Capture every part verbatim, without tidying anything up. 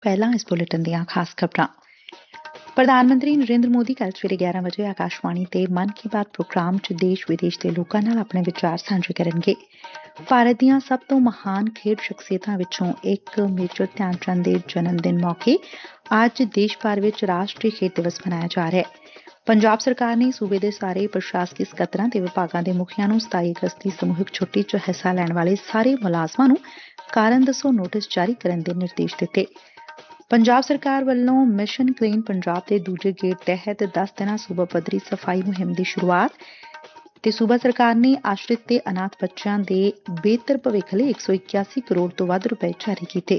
ਪਹਿਲਾਂ ਇਸ ਬੁਲੇਟਿਨ ਦੀਆਂ ਖਾਸ ਖਬਰਾਂ। ਪ੍ਰਧਾਨ ਮੰਤਰੀ ਨਰਿੰਦਰ ਮੋਦੀ ਕੱਲ੍ਹ ਸਵੇਰੇ ਗਿਆਰਾਂ ਵਜੇ ਆਕਾਸ਼ਵਾਣੀ ਤੇ ਮਨ ਕੀ ਬਾਤ ਪ੍ਰੋਗਰਾਮ 'ਚ ਦੇਸ਼ ਵਿਦੇਸ਼ ਦੇ ਲੋਕਾਂ ਨਾਲ ਆਪਣੇ ਵਿਚਾਰ ਸਾਂਝੇ ਕਰਨਗੇ। ਭਾਰਤ ਦੀਆਂ ਸਭ ਤੋਂ ਮਹਾਨ ਖੇਡ ਸ਼ਖਸੀਅਤਾਂ ਵਿੱਚੋਂ ਇੱਕ ਮੇਜਰ ਧਿਆਨ ਚੰਦ ਦੇ ਜਨਮ ਦਿਨ ਮੌਕੇ ਅੱਜ ਦੇਸ਼ ਭਰ ਵਿੱਚ ਰਾਸ਼ਟਰੀ ਖੇਡ ਦਿਵਸ ਮਨਾਇਆ ਜਾ ਰਿਹਾ ਹੈ। ਪੰਜਾਬ ਸਰਕਾਰ ਨੇ ਸੂਬੇ ਦੇ ਸਾਰੇ ਪ੍ਰਸ਼ਾਸਕੀ ਸਕੱਤਰਾਂ ਤੇ ਵਿਭਾਗਾਂ ਦੇ ਮੁਖੀਆਂ ਨੂੰ ਸਤਾਈ ਅਗਸਤ ਦੀ ਸਮੂਹਿਕ ਛੁੱਟੀ 'ਚ ਹਿੱਸਾ ਲੈਣ ਵਾਲੇ ਸਾਰੇ ਮੁਲਾਜ਼ਮਾਂ ਨੂੰ ਕਾਰਨ ਦੱਸੋ ਨੋਟਿਸ ਜਾਰੀ ਕਰਨ ਦੇ ਨਿਰਦੇਸ਼ ਦਿੱਤੇ। ਪੰਜਾਬ ਸਰਕਾਰ ਵੱਲੋਂ ਮਿਸ਼ਨ ਕਲੀਨ ਪੰਜਾਬ ਦੇ ਦੂਜੇ ਗੇੜ ਤਹਿਤ ਦਸ ਦਿਨਾਂ ਸੂਬਾ ਪੱਧਰੀ ਸਫ਼ਾਈ ਮੁਹਿੰਮ ਦੀ ਸ਼ੁਰੂਆਤ ਤੇ ਸੂਬਾ ਸਰਕਾਰ ਨੇ ਆਸ਼ਰਿਤ ਤੇ ਅਨਾਥ ਬੱਚਿਆਂ ਦੇ ਬਿਹਤਰ ਭਵਿੱਖ ਲਈ ਇੱਕ ਸੌ ਇਕਿਆਸੀ ਕਰੋੜ ਤੋਂ ਵੱਧ ਰੁਪਏ ਜਾਰੀ ਕੀਤੇ।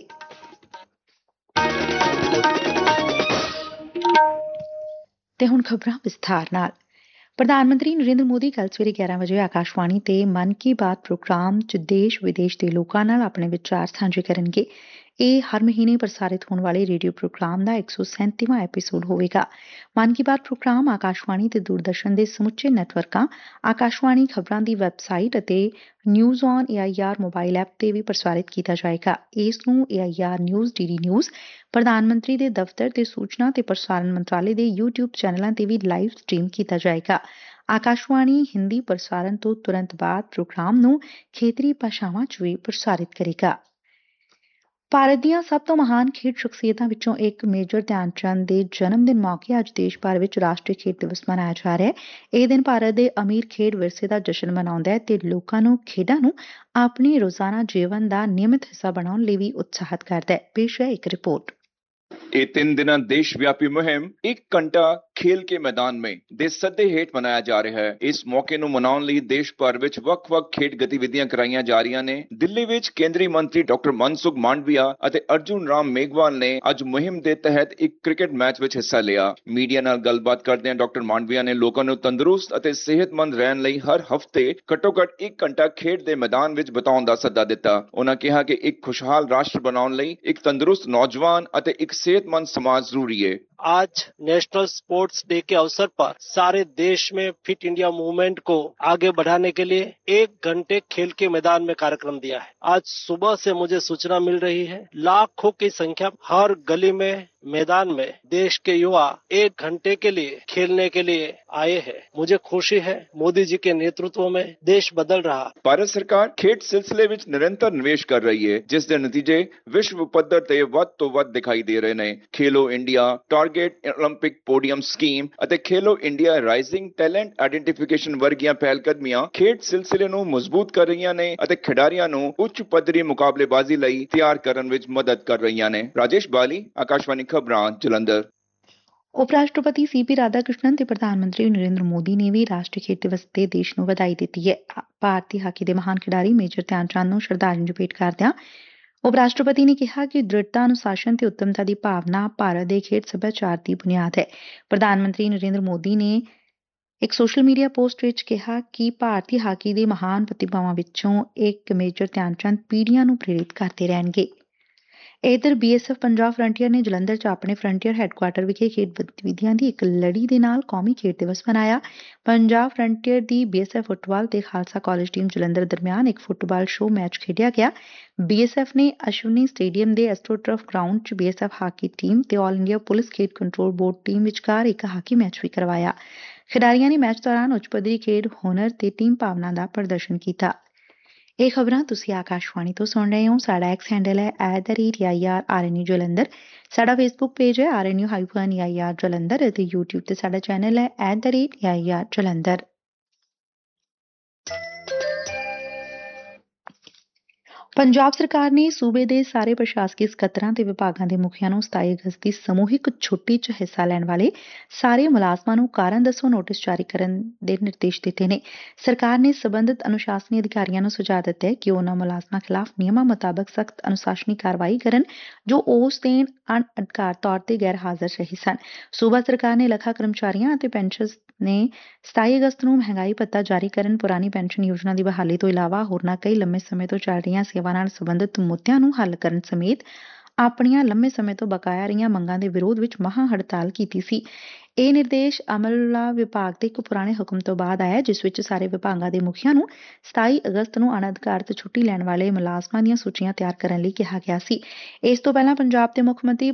ਤੇ ਹੁਣ ਖਬਰਾਂ ਵਿਸਥਾਰ ਨਾਲ। ਪ੍ਰਧਾਨ ਮੰਤਰੀ ਨਰਿੰਦਰ ਮੋਦੀ ਕੱਲ੍ਹ ਸਵੇਰੇ ਗਿਆਰਾਂ ਵਜੇ ਆਕਾਸ਼ਵਾਣੀ ਤੇ ਮਨ ਕੀ ਬਾਤ ਪ੍ਰੋਗਰਾਮ 'ਚ ਦੇਸ਼ ਵਿਦੇਸ਼ ਦੇ ਲੋਕਾਂ ਨਾਲ ਆਪਣੇ ਵਿਚਾਰ ਸਾਂਝੇ ਕਰਨਗੇ। ਇਹ ਹਰ ਮਹੀਨੇ ਪ੍ਰਸਾਰਿਤ ਹੋਣ ਵਾਲੇ ਰੇਡੀਓ ਪ੍ਰੋਗਰਾਮ ਦਾ ਇੱਕ ਸੌ ਸੈਂਤੀਵਾਂ ਐਪੀਸੋਡ ਹੋਵੇਗਾ। ਮਨ ਕੀ ਬਾਤ ਪ੍ਰੋਗਰਾਮ ਆਕਾਸ਼ਵਾਣੀ ਤੇ ਦੂਰਦਰਸ਼ਨ ਦੇ ਸਮੁੱਚੇ ਨੈਟਵਰਕਾਂ, ਆਕਾਸ਼ਵਾਣੀ ਖਬਰਾਂ ਦੀ ਵੈਬਸਾਈਟ ਅਤੇ news on A I R mobile app ਤੇ ਵੀ ਪ੍ਰਸਾਰਿਤ ਕੀਤਾ ਜਾਏਗਾ। ਇਸ ਨੂੰ ਏ I R news, D D news, ਪ੍ਰਧਾਨ ਮੰਤਰੀ ਦੇ ਦਫ਼ਤਰ ਤੇ ਸੂਚਨਾ ਤੇ ਪ੍ਰਸਾਰਣ ਮੰਤਰਾਲੇ ਦੇ ਯੂਟਿਊਬ ਚੈਨਲਾਂ ਤੇ ਵੀ ਲਾਈਵ ਸਟ੍ਰੀਮ ਕੀਤਾ ਜਾਏਗਾ। ਆਕਾਸ਼ਵਾਣੀ ਹਿੰਦੀ ਪ੍ਰਸਾਰਣ ਤੋਂ ਤੁਰੰਤ ਬਾਅਦ ਪ੍ਰੋਗਰਾਮ ਨੂੰ ਖੇਤਰੀ ਭਾਸ਼ਾਵਾਂ 'ਚ ਵੀ ਪ੍ਰਸਾਰਿਤ ਕਰੇਗਾ। ਭਾਰਤ ਦੀਆਂ ਸਭ ਤੋਂ ਮਹਾਨ ਖੇਡ ਸ਼ਖਸੀਅਤਾਂ ਵਿੱਚੋਂ ਇੱਕ ਮੇਜਰ ਧਿਆਨ ਚੰਦ ਦੇ ਜਨਮ ਦਿਨ ਮੌਕੇ ਅੱਜ ਦੇਸ਼ ਭਰ ਵਿੱਚ ਰਾਸ਼ਟਰੀ ਖੇਡ ਦਿਵਸ ਮਨਾਇਆ ਜਾ ਰਿਹਾ ਹੈ। ਇਹ ਦਿਨ ਭਾਰਤ ਦੇ ਅਮੀਰ ਖੇਡ ਵਿਰਸੇ ਦਾ ਜਸ਼ਨ ਮਨਾਉਂਦਾ ਹੈ ਤੇ ਲੋਕਾਂ ਨੂੰ ਖੇਡਾਂ ਨੂੰ ਆਪਣੇ ਰੋਜ਼ਾਨਾ ਜੀਵਨ ਦਾ ਨਿਯਮਿਤ ਹਿੱਸਾ ਬਣਾਉਣ ਲਈ ਵੀ ਉਤਸ਼ਾਹਿਤ ਕਰਦਾ ਹੈ। ਪੇਸ਼ ਹੈ ਇੱਕ ਰਿਪੋਰਟ। ਇਹ ਤਿੰਨ ਦਿਨਾਂ ਦੇਸ਼-ਵਿਆਪੀ ਮੁਹਿੰਮ ਇੱਕ ਘੰਟਾ ਖੇਲ ਕੇ ਮੈਦਾਨ ਮੇਂ ਦੇ ਸੱਦੇ ਹੇਠ ਮਨਾਇਆ ਜਾ ਰਿਹਾ ਹੈ। ਇਸ ਮੌਕੇ ਨੂੰ ਮਨਾਉਣ ਲਈ ਦੇਸ਼ ਭਰ ਵਿੱਚ ਵੱਖ-ਵੱਖ ਖੇਡ ਗਤੀਵਿਧੀਆਂ ਕਰਾਈਆਂ ਜਾ ਰਹੀਆਂ ਨੇ। ਦਿੱਲੀ ਵਿੱਚ ਕੇਂਦਰੀ ਮੰਤਰੀ ਡਾਕਟਰ ਮਨਸੁਖ ਮਾਂਡਵੀਆ ਅਤੇ ਅਰਜੁਨ ਰਾਮ ਮੇਘਵਾਲ ਨੇ ਅੱਜ ਮੁਹਿੰਮ ਦੇ ਤਹਿਤ ਇੱਕ ਕ੍ਰਿਕਟ ਮੈਚ ਵਿੱਚ ਹਿੱਸਾ ਲਿਆ। ਮੀਡੀਆ ਨਾਲ ਗੱਲਬਾਤ ਕਰਦਿਆਂ ਡਾਕਟਰ ਮਾਂਡਵੀਆ ਨੇ ਲੋਕਾਂ ਨੂੰ ਤੰਦਰੁਸਤ ਅਤੇ ਸਿਹਤਮੰਦ ਰਹਿਣ ਲਈ ਹਰ ਹਫ਼ਤੇ ਘੱਟੋ-ਘੱਟ ਇੱਕ ਘੰਟਾ ਖੇਡ ਦੇ ਮੈਦਾਨ ਵਿੱਚ ਬਿਤਾਉਣ ਦਾ ਸੱਦਾ ਦਿੱਤਾ। ਉਨ੍ਹਾਂ ਕਿਹਾ ਕਿ ਇੱਕ ਖੁਸ਼ਹਾਲ ਰਾਸ਼ਟਰ ਬਣਾਉਣ ਲਈ ਇੱਕ ਤੰਦਰੁਸਤ ਨੌਜਵਾਨ ਅਤੇ ਇੱਕ सेहतमंद समाज जरूरी है। आज नेशनल स्पोर्ट्स डे के अवसर पर सारे देश में फिट इंडिया मूवमेंट को आगे बढ़ाने के लिए एक घंटे खेल के मैदान में कार्यक्रम दिया है। आज सुबह से मुझे सूचना मिल रही है लाखों की संख्या हर गली में मैदान में देश के युवा एक घंटे के लिए खेलने के लिए आए हैं। मुझे खुशी है मोदी जी के नेतृत्व में देश बदल रहा। भारत सरकार खेड सिलसिले विच निरंतर निवेश कर रही है जिस दे नतीजे विश्व पद्धर ते वध तो वध दिखाई दे रहे ने। खेलो India target Olympic podium scheme ਅਤੇ खेलो इंडिया राइजिंग टैलेंट आइडेंटिफिकेशन ਵਰਗੀਆਂ ਪਹਿਲਕਦਮੀਆਂ ਖੇਡ ਸਿਲਸਿਲੇ ਨੂੰ ਮਜ਼ਬੂਤ ਕਰ ਰਹੀਆਂ ਨੇ ਅਤੇ ਖਿਡਾਰੀਆਂ ਨੂੰ ਉੱਚ ਪੱਧਰੀ ਮੁਕਾਬਲੇਬਾਜ਼ੀ ਲਈ ਤਿਆਰ ਕਰਨ ਵਿੱਚ ਮਦਦ ਕਰ ਰਹੀਆਂ ਨੇ। ਰਾਜੇਸ਼ ਬਾਲੀ, ਆਕਾਸ਼ਵਾਣੀ ਖਬਰਾਂ, ਜਲੰਧਰ। ਉਪ ਰਾਸ਼ਟਰਪਤੀ ਸੀ ਪੀ ਰਾਧਾ ਕ੍ਰਿਸ਼ਨਨ ਤੇ ਪ੍ਰਧਾਨ ਮੰਤਰੀ ਨਰਿੰਦਰ ਮੋਦੀ ਨੇ ਵੀ ਰਾਸ਼ਟਰੀ ਖੇਡ ਦਿਵਸ ਤੇ ਦੇਸ਼ ਨੂੰ ਵਧਾਈ ਦਿੱਤੀ ਹੈ। ਭਾਰਤੀ ਹਾਕੀ ਦੇ ਮਹਾਨ ਖਿਡਾਰੀ ਮੇਜਰ ਧਿਆਨ ਚੰਦ ਨੂੰ ਸ਼ਰਧਾਂਜਲੀ ਭੇਟ ਕਰਦਿਆਂ ਉਪ ਰਾਸ਼ਟਰਪਤੀ ਨੇ ਕਿਹਾ ਕਿ ਦ੍ਰਿੜਤਾ, ਅਨੁਸ਼ਾਸਨ ਤੇ ਉੱਤਮਤਾ ਦੀ ਭਾਵਨਾ ਭਾਰਤ ਦੇ ਖੇਡ ਸੱਭਿਆਚਾਰ ਦੀ ਬੁਨਿਆਦ ਹੈ। ਪ੍ਰਧਾਨ ਮੰਤਰੀ ਨਰਿੰਦਰ ਮੋਦੀ ਨੇ ਇੱਕ ਸੋਸ਼ਲ ਮੀਡੀਆ ਪੋਸਟ ਵਿੱਚ ਕਿਹਾ ਕਿ ਭਾਰਤੀ ਹਾਕੀ ਦੇ ਮਹਾਨ ਪ੍ਰਤਿਭਾਵਾਂ ਵਿੱਚੋਂ ਇੱਕ ਮੇਜਰ ਧਿਆਨ ਚੰਦ ਪੀੜ੍ਹੀਆਂ ਨੂੰ ਪ੍ਰੇਰਿਤ ਕਰਦੇ ਰਹਿਣਗੇ। ਇਧਰ B S F Punjab frontier ਨੇ ਜਲੰਧਰ 'ਚ ਆਪਣੇ ਫਰੰਟੀਅਰ ਹੈਡਕੁਆਟਰ ਵਿਖੇ ਖੇਡ ਗਤੀਵਿਧੀਆਂ ਦੀ ਇੱਕ ਲੜੀ ਦੇ ਨਾਲ ਕੌਮੀ ਖੇਡ ਦਿਵਸ ਮਨਾਇਆ। ਪੰਜਾਬ ਫਰੰਟੀਅਰ ਦੀ ਬੀ ਐਸ ਐਫ ਫੁੱਟਬਾਲ ਤੇ ਖਾਲਸਾ ਕਾਲਜ ਟੀਮ ਜਲੰਧਰ ਦਰਮਿਆਨ ਇੱਕ ਫੁੱਟਬਾਲ ਸ਼ੋਅ ਮੈਚ ਖੇਡਿਆ ਗਿਆ। ਬੀ ਐਸ ਐਫ ਨੇ ਅਸ਼ਵਨੀ ਸਟੇਡੀਅਮ ਦੇ ਐਸਟ੍ਰੋਟਰਫ ਗਰਾਊਂਡ 'ਚ B S F hockey team ਤੇ ਆਲ ਇੰਡੀਆ ਪੁਲਿਸ ਖੇਡ ਕੰਟਰੋਲ ਬੋਰਡ ਟੀਮ ਵਿਚਕਾਰ ਇੱਕ ਹਾਕੀ ਮੈਚ ਵੀ ਕਰਵਾਇਆ। ਖਿਡਾਰੀਆਂ ਨੇ ਮੈਚ ਦੌਰਾਨ ਉੱਚ ਪੱਧਰੀ ਖੇਡ ਹੁਨਰ ਤੇ ਟੀਮ ਭਾਵਨਾ ਦਾ ਪ੍ਰਦਰਸ਼ਨ ਕੀਤਾ। ਇਹ ਖਬਰਾਂ ਤੁਸੀਂ ਆਕਾਸ਼ਵਾਣੀ ਤੋਂ ਸੁਣ ਰਹੇ ਹੋ। ਸਾਡਾ ਐਕਸ ਹੈਂਡਲ ਹੈ at the rate A I R R N U Jalandhar. ਸਾਡਾ ਫੇਸਬੁੱਕ ਪੇਜ ਹੈ R N U hyphen A I R Jalandhar ਅਤੇ ਯੂਟਿਊਬ ਤੇ ਸਾਡਾ ਚੈਨਲ ਹੈ at the rate A I R Jalandhar. Punjab ਸਰਕਾਰ ਨੇ ਸੂਬੇ ਦੇ ਸਾਰੇ ਪ੍ਰਸ਼ਾਸਕੀ ਸਕੱਤਰਾਂ ਤੇ ਵਿਭਾਗਾਂ ਦੇ ਮੁਖੀਆਂ ਨੂੰ ਸਤਾਈ ਅਗਸਤ ਦੀ ਸਮੂਹਿਕ ਛੁੱਟੀ 'ਚ ਹਿੱਸਾ ਲੈਣ ਵਾਲੇ ਸਾਰੇ ਮੁਲਾਜ਼ਮਾਂ ਨੂੰ ਕਾਰਨ ਦੱਸੋ ਨੋਟਿਸ ਜਾਰੀ ਕਰਨ ਦੇ ਨਿਰਦੇਸ਼ ਦਿੱਤੇ ਨੇ। ਸਰਕਾਰ ਨੇ ਸਬੰਧਤ ਅਨੁਸ਼ਾਸਨੀ ਅਧਿਕਾਰੀਆਂ ਨੂੰ ਸੁਝਾਅ ਦਿੱਤਾ ਹੈ ਕਿ ਉਹਨਾਂ ਮੁਲਾਜ਼ਮਾਂ ਖਿਲਾਫ਼ ਨਿਯਮਾਂ ਮੁਤਾਬਕ ਸਖਤ ਅਨੁਸ਼ਾਸਨੀ ਕਾਰਵਾਈ ਕਰਨ ਜੋ ਉਸ ਦਿਨ ਅਣਅਧਿਕਾਰਤ ਤੌਰ ਤੇ ਗੈਰ ਹਾਜ਼ਰ ਰਹੇ ਸਨ। ਸੂਬਾ ਸਰਕਾਰ ਨੇ ਲੱਖਾਂ ਕਰਮਚਾਰੀਆਂ ਅਤੇ ਪੈਨਸ਼ਨਰਜ਼ ਨੇ ਸਤਾਈ ਅਗਸਤ ਨੂੰ ਮਹਿੰਗਾਈ ਭੱਤਾ ਜਾਰੀ ਕਰਨ, ਪੁਰਾਣੀ ਪੈਨਸ਼ਨ ਯੋਜਨਾ ਦੀ ਬਹਾਲੀ ਤੋਂ ਇਲਾਵਾ ਹੋਰਨਾਂ ਕਈ ਲੰਮੇ ਸਮੇਂ ਤੋਂ ਚੱਲ ਰਹੀਆਂ ਸੇਵਾ ਨਾਲ ਸੰਬੰਧਿਤ ਮੁੱਦਿਆਂ ਨੂੰ ਹੱਲ ਕਰਨ ਸਮੇਤ ਆਪਣੀਆਂ ਲੰਮੇ ਸਮੇਂ ਤੋਂ ਬਕਾਇਆ ਰਹੀਆਂ ਮੰਗਾਂ ਦੇ ਵਿਰੋਧ ਵਿੱਚ ਮਹਾਂ ਹੜਤਾਲ ਕੀਤੀ ਸੀ। ਇਹ ਨਿਰਦੇਸ਼ ਅਮਲਾ ਵਿਭਾਗ ਦੇ ਇੱਕ ਪੁਰਾਣੇ ਹੁਕਮ ਤੋਂ ਬਾਅਦ ਆਇਆ ਜਿਸ ਵਿੱਚ ਸਾਰੇ ਵਿਭਾਗਾਂ ਦੇ ਮੁਖੀਆਂ ਨੂੰ ਸਤਾਈ ਅਗਸਤ ਨੂੰ ਅਣਅਧਿਕਾਰਤ ਛੁੱਟੀ ਲੈਣ ਵਾਲੇ ਮੁਲਾਜ਼ਮਾਂ ਦੀਆਂ ਸੂਚੀਆਂ ਤਿਆਰ ਕਰਨ ਲਈ ਕਿਹਾ ਗਿਆ ਸੀ। ਇਸ ਤੋਂ ਪਹਿਲਾਂ ਪੰਜਾਬ ਦੇ ਮੁੱਖ ਮੰਤਰੀ